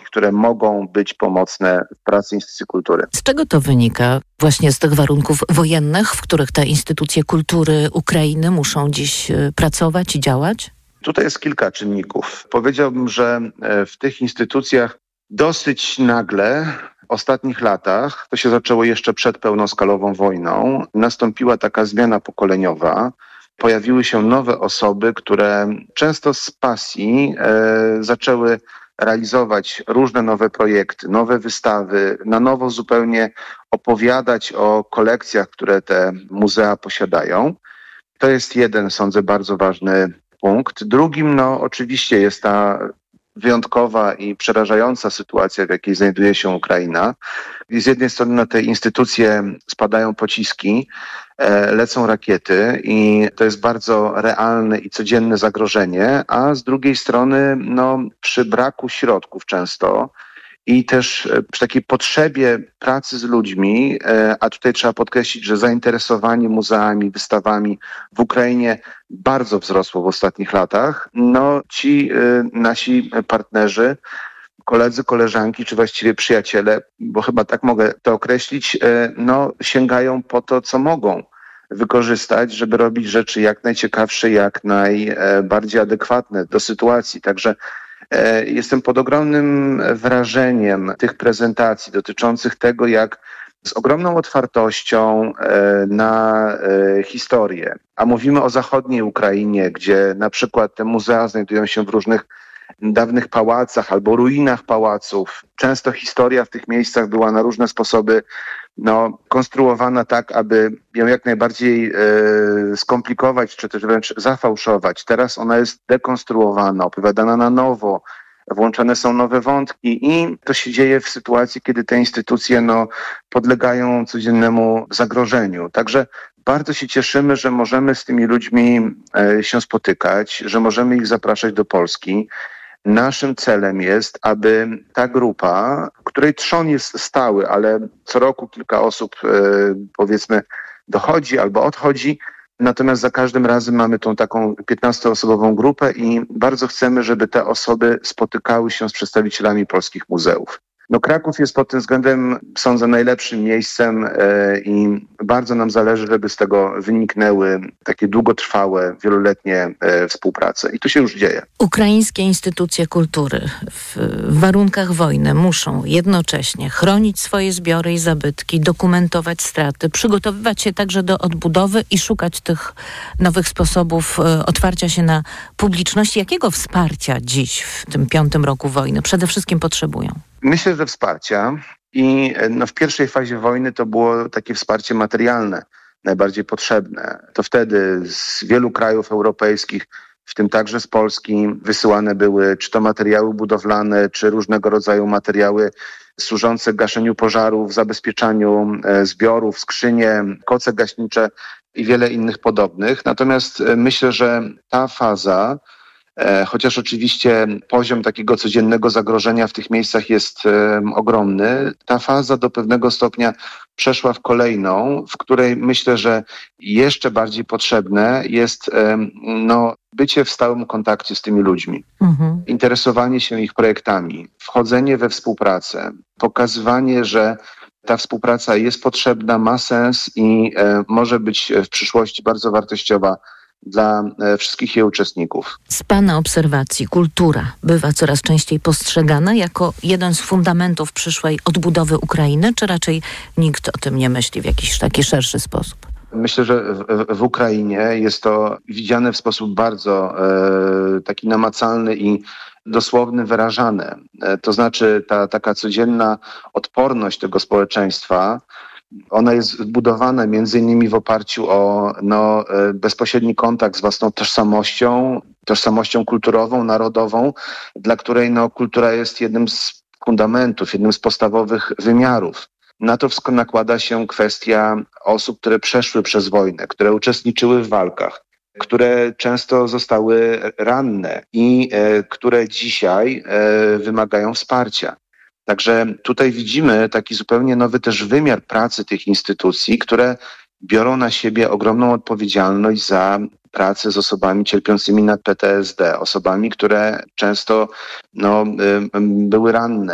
technologii, które mogą być pomocne w pracy instytucji kultury. Z czego to wynika? Właśnie z tych warunków wojennych, w których te instytucje kultury Ukrainy muszą dziś pracować i działać? Tutaj jest kilka czynników. Powiedziałbym, że w tych instytucjach dosyć nagle w ostatnich latach, to się zaczęło jeszcze przed pełnoskalową wojną, nastąpiła taka zmiana pokoleniowa. Pojawiły się nowe osoby, które często z pasji zaczęły realizować różne nowe projekty, nowe wystawy, na nowo zupełnie opowiadać o kolekcjach, które te muzea posiadają. To jest jeden, sądzę, bardzo ważny punkt. Drugim, oczywiście jest ta wyjątkowa i przerażająca sytuacja, w jakiej znajduje się Ukraina. I z jednej strony na te instytucje spadają pociski, lecą rakiety i to jest bardzo realne i codzienne zagrożenie, a z drugiej strony przy braku środków często i też przy takiej potrzebie pracy z ludźmi, a tutaj trzeba podkreślić, że zainteresowanie muzeami, wystawami w Ukrainie bardzo wzrosło w ostatnich latach. Ci nasi partnerzy, koledzy, koleżanki, czy właściwie przyjaciele, bo chyba tak mogę to określić, sięgają po to, co mogą wykorzystać, żeby robić rzeczy jak najciekawsze, jak najbardziej adekwatne do sytuacji. Także jestem pod ogromnym wrażeniem tych prezentacji dotyczących tego, jak z ogromną otwartością na historię, a mówimy o zachodniej Ukrainie, gdzie na przykład te muzea znajdują się w różnych dawnych pałacach albo ruinach pałaców. Często historia w tych miejscach była na różne sposoby konstruowana tak, aby ją jak najbardziej skomplikować, czy też wręcz zafałszować. Teraz ona jest dekonstruowana, opowiadana na nowo, włączane są nowe wątki i to się dzieje w sytuacji, kiedy te instytucje podlegają codziennemu zagrożeniu. Także bardzo się cieszymy, że możemy z tymi ludźmi się spotykać, że możemy ich zapraszać do Polski. Naszym celem jest, aby ta grupa, której trzon jest stały, ale co roku kilka osób powiedzmy dochodzi albo odchodzi, natomiast za każdym razem mamy tą taką 15-osobową grupę i bardzo chcemy, żeby te osoby spotykały się z przedstawicielami polskich muzeów. Kraków jest pod tym względem, sądzę, najlepszym miejscem i bardzo nam zależy, żeby z tego wyniknęły takie długotrwałe, wieloletnie współprace. I to się już dzieje. Ukraińskie instytucje kultury w warunkach wojny muszą jednocześnie chronić swoje zbiory i zabytki, dokumentować straty, przygotowywać się także do odbudowy i szukać tych nowych sposobów otwarcia się na publiczność. Jakiego wsparcia dziś w tym 5. roku wojny przede wszystkim potrzebują? Myślę, że wsparcia i w pierwszej fazie wojny to było takie wsparcie materialne, najbardziej potrzebne. To wtedy z wielu krajów europejskich, w tym także z Polski, wysyłane były czy to materiały budowlane, czy różnego rodzaju materiały służące gaszeniu pożarów, zabezpieczaniu zbiorów, skrzynie, koce gaśnicze i wiele innych podobnych. Natomiast myślę, że ta faza, chociaż oczywiście poziom takiego codziennego zagrożenia w tych miejscach jest ogromny, ta faza do pewnego stopnia przeszła w kolejną, w której myślę, że jeszcze bardziej potrzebne jest bycie w stałym kontakcie z tymi ludźmi, interesowanie się ich projektami, wchodzenie we współpracę, pokazywanie, że ta współpraca jest potrzebna, ma sens i może być w przyszłości bardzo wartościowa dla wszystkich jej uczestników. Z Pana obserwacji kultura bywa coraz częściej postrzegana jako jeden z fundamentów przyszłej odbudowy Ukrainy, czy raczej nikt o tym nie myśli w jakiś taki szerszy sposób? Myślę, że w Ukrainie jest to widziane w sposób bardzo taki namacalny i dosłowny, wyrażane. To znaczy ta taka codzienna odporność tego społeczeństwa, ona jest zbudowana między innymi w oparciu o bezpośredni kontakt z własną tożsamością kulturową, narodową, dla której kultura jest jednym z fundamentów, jednym z podstawowych wymiarów. Na to wszystko nakłada się kwestia osób, które przeszły przez wojnę, które uczestniczyły w walkach, które często zostały ranne i które dzisiaj wymagają wsparcia. Także tutaj widzimy taki zupełnie nowy też wymiar pracy tych instytucji, które biorą na siebie ogromną odpowiedzialność za pracę z osobami cierpiącymi na PTSD, osobami, które często były ranne.